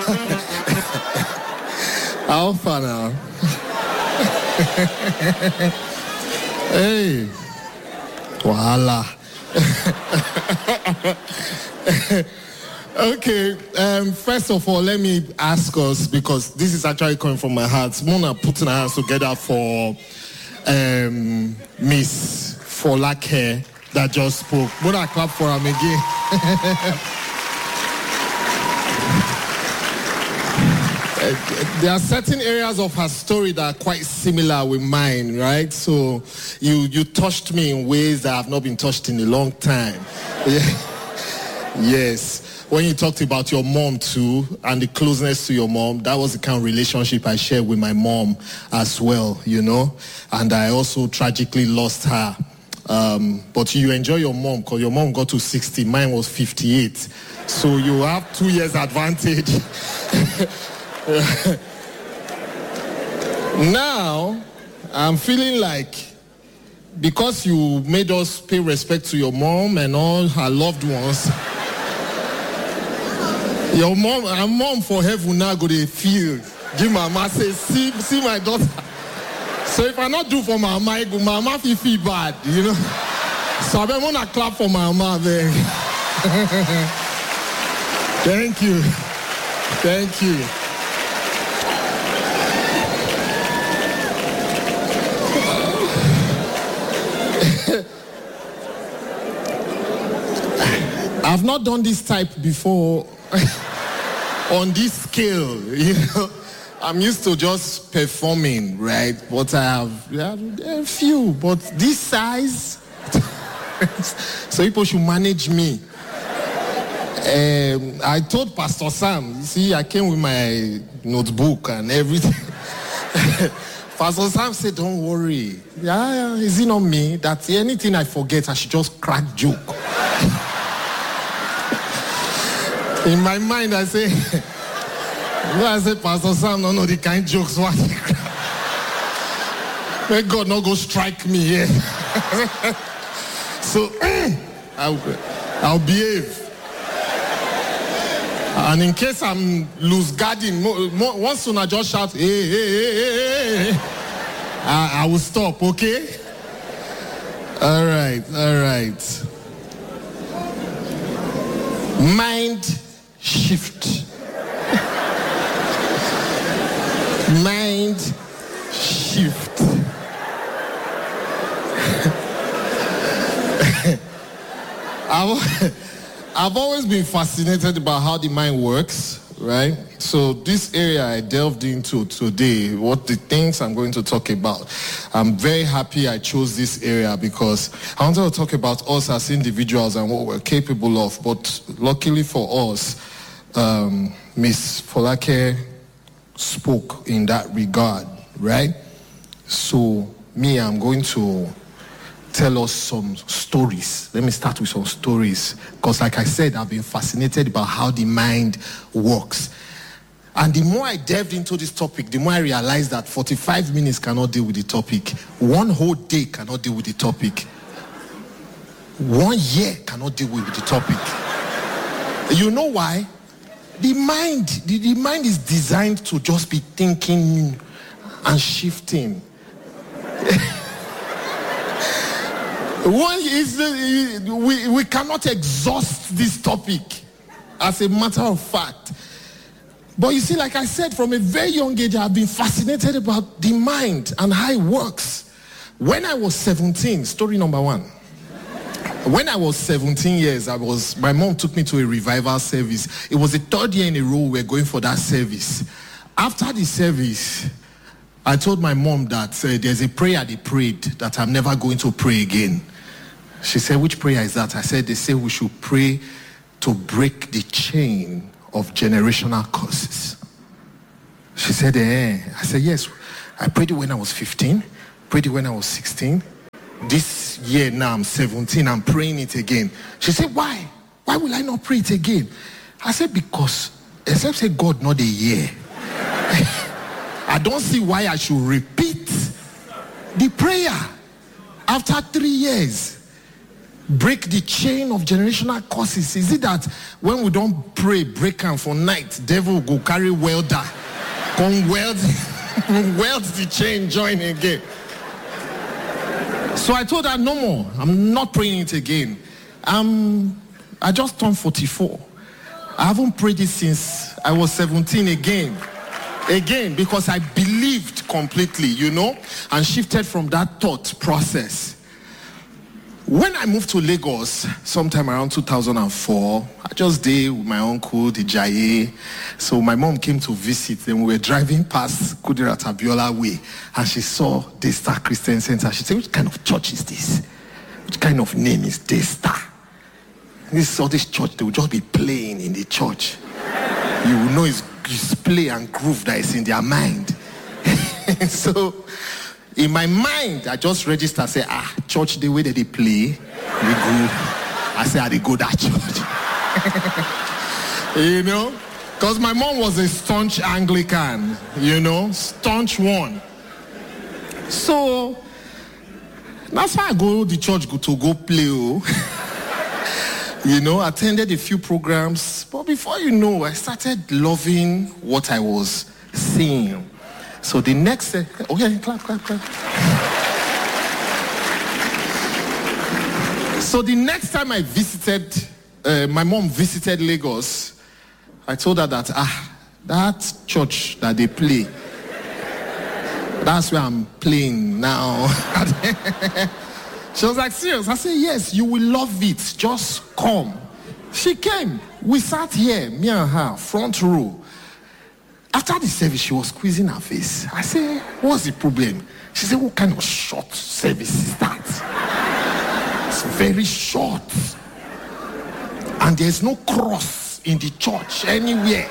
How far now? Hey, voila. Okay, first of all, let me ask us, because this is actually coming from my heart. Mona putting our hands together for Miss Folake that just spoke. Mona, clap for him again. There are certain areas of her story that are quite similar with mine, right? So you touched me in ways that have not been touched in a long time. Yes. When you talked about your mom too, and the closeness to your mom, that was the kind of relationship I shared with my mom as well, you know. And I also tragically lost her. But you enjoy your mom, because your mom got to 60, mine was 58. So you have 2 years advantage. Now, I'm feeling like, because you made us pay respect to your mom and all her loved ones, your mom, her mom for heaven now go to feel. Give mama say, see my daughter. So if I not do for my mama feel bad, you know. So I want to clap for my mama there. Thank you. Thank you. I've not done this type before on this scale, you know. I'm used to just performing, right? But I have a few, but this size, so people should manage me. I told Pastor Sam, you see, I came with my notebook and everything. Pastor Sam said, don't worry. Yeah, is it not me? That anything I forget, I should just crack joke. In my mind, I say, Pastor Sam, no, the kind jokes. What? May God not go strike me here. So, I'll behave. And in case I'm loose guarding, once soon I just shout, hey. I will stop, okay? All right. Mind shift. Mind shift. I've always been fascinated about how the mind works, right? So this area I delved into today, what the things I'm going to talk about. I'm very happy I chose this area because I wanted to talk about us as individuals and what we're capable of. But luckily for us, Miss Folake spoke in that regard, right? So I'm going to tell us some stories. Let me start with some stories. Because like I said, I've been fascinated about how the mind works. And the more I delved into this topic, the more I realized that 45 minutes cannot deal with the topic. 1 whole day cannot deal with the topic. 1 year cannot deal with the topic. You know why? The mind is designed to just be thinking and shifting. We cannot exhaust this topic as a matter of fact. But you see, like I said, from a very young age, I've been fascinated about the mind and how it works. When I was 17, story number 1. When I was 17 years, my mom took me to a revival service. It was the 3rd year in a row we were going for that service. After the service, I told my mom that there's a prayer they prayed that I'm never going to pray again. She said, which prayer is that? I said, they say we should pray to break the chain of generational curses. She said, I said, yes. I prayed it when I was 15, prayed it when I was 16. This year now I'm 17, I'm praying it again. She said, why? Why will I not pray it again? I said, because except say God not a year. I don't see why I should repeat the prayer after 3 years. break the chain of generational curses? Is it that when we don't pray, break them for night, devil will go carry welder, come weld, weld the chain, join again? So I told her, no more. I'm not praying it again. I just turned 44. I haven't prayed it since I was 17 again, because I believed completely, and shifted from that thought process. When I moved to Lagos, sometime around 2004, I just did with my uncle, the Jaye. So my mom came to visit, then we were driving past Kudirat Abiola Way, and she saw Daystar Christian Center. She said, which kind of church is this? Which kind of name is Daystar? This church, they will just be playing in the church. You will know it's play and groove that is in their mind. So, in my mind, I just registered, say, church, the way that they play, we go. I say, they go that church. Because my mom was a staunch Anglican, staunch one. So, that's why I go to the church to go play. Attended a few programs. But before I started loving what I was seeing. So the next, okay, clap. So the next time I visited, my mom visited Lagos, I told her that, that church that they play, that's where I'm playing now. She was like, serious? I said, yes, you will love it. Just come. She came. We sat here, me and her, front row. After the service, she was squeezing her face. I said, what's the problem? She said, what kind of short service is that? It's very short. And there's no cross in the church anywhere.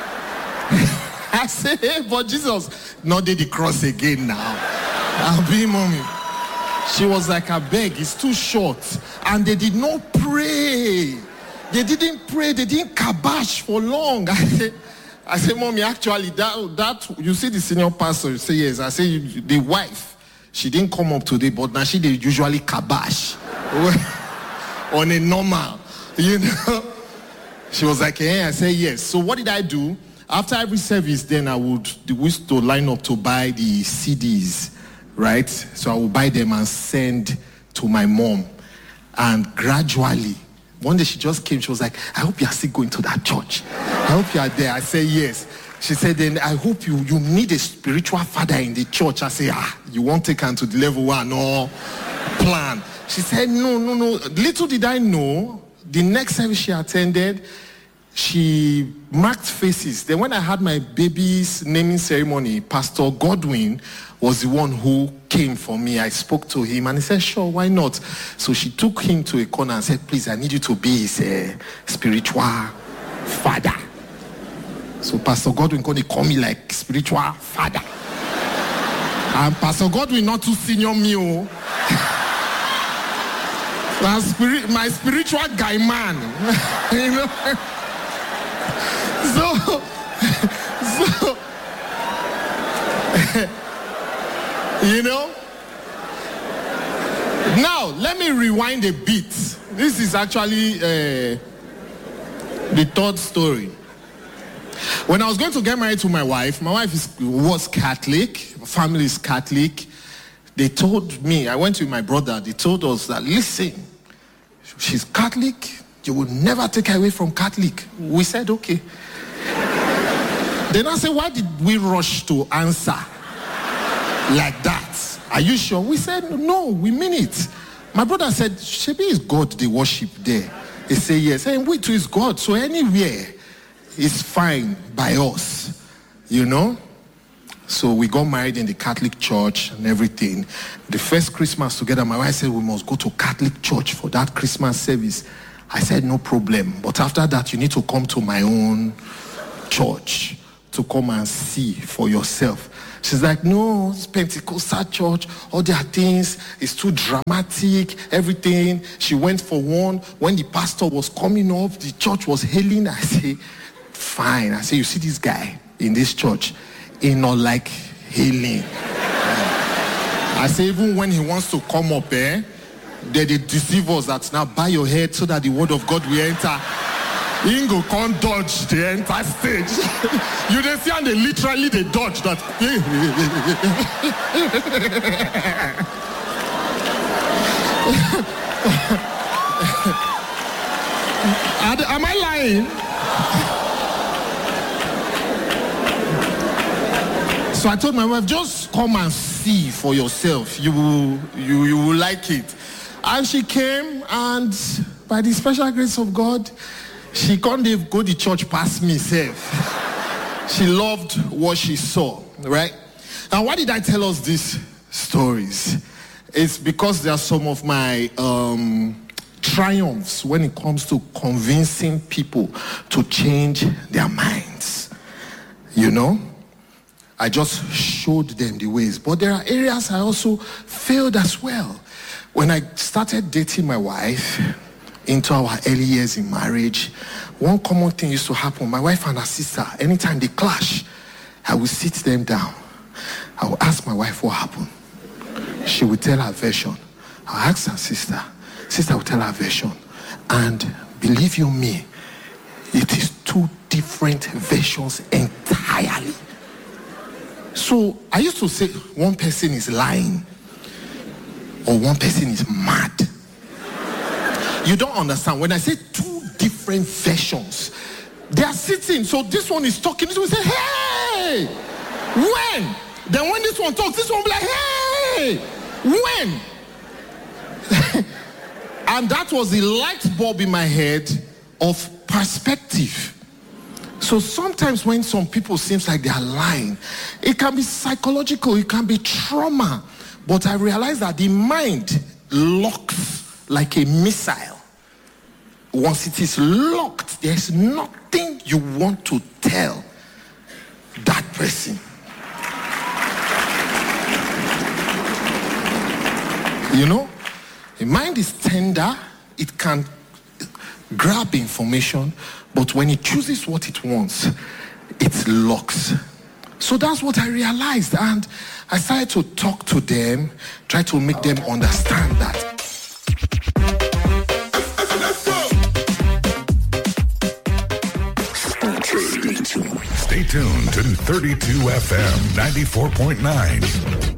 I said, hey, but Jesus, not did the cross again now. I'll be mommy. She was like, I beg, it's too short. And they did not pray. They didn't pray. They didn't kabash for long. I said, Mommy, actually, that you see the senior pastor, you say, yes. I say, the wife, she didn't come up today, but now they usually kabash on a normal, She was like, I said, yes. So what did I do? After every service, then we used to line up to buy the CDs, right? So I would buy them and send to my mom. And gradually, one day she just came, she was like, I hope you are still going to that church. I hope you are there. I said, yes. She said, then I hope you need a spiritual father in the church. I said, you won't take her to the level 1 or plan. She said, no. Little did I know, the next service she attended, she marked faces. Then when I had my baby's naming ceremony, Pastor Godwin was the one who came for me. I spoke to him and he said, sure, why not? So she took him to a corner and said, please, I need you to be his spiritual father. So Pastor Godwin going call me like spiritual father. And Pastor Godwin not too senior me. My spiritual guy man. So now let me rewind a bit. This is actually the third story. When I was going to get married to my wife was Catholic, family is Catholic. They told me, I went with my brother, they told us that, listen, she's Catholic, you will never take her away from Catholic. We said, okay. Then I said, why did we rush to answer like that? Are you sure? We said, no, we mean it. My brother said, Shebi is God they worship there. He said, yes. And we too is God. So anywhere is fine by us. So we got married in the Catholic church and everything. The first Christmas together, my wife said, we must go to Catholic church for that Christmas service. I said, no problem. But after that, you need to come to my own church to come and see for yourself. She's like, no, it's Pentecostal church, all their things, it's too dramatic, everything. She went for one. When the pastor was coming up, the church was hailing. I say, fine. I say, you see this guy in this church, he not like hailing. I say, even when he wants to come up, They deceive us that now bow your head so that the word of God will enter. Ingo can't dodge the entire stage. You dey see and they literally they dodge that. Am I lying? So I told my wife, just come and see for yourself. You will like it. And she came, and by the special grace of God, she can't go to church past me, safe. She loved what she saw, right? Now, why did I tell us these stories? It's because they are some of my triumphs when it comes to convincing people to change their minds. You know? I just showed them the ways. But there are areas I also failed as well. When I started dating my wife into our early years in marriage, one common thing used to happen. My wife and her sister, anytime they clash, I would sit them down. I would ask my wife what happened. She would tell her version. I would ask her sister. Sister would tell her version. And believe you me, it is two different versions entirely. So I used to say one person is lying or one person is mad. You don't understand. When I say two different versions, they are sitting. So this one is talking. This one will say, hey! When? Then when this one talks, this one will be like, hey! When? And that was the light bulb in my head of perspective. So sometimes when some people seems like they are lying, it can be psychological, it can be trauma. But I realize that the mind locks like a missile. Once it is locked, there's nothing you want to tell that person. You know, the mind is tender, it can grab information, but when it chooses what it wants, it locks. So that's what I realized, and I started to talk to them, try to make them understand that. Stay tuned to 32 FM 94.9.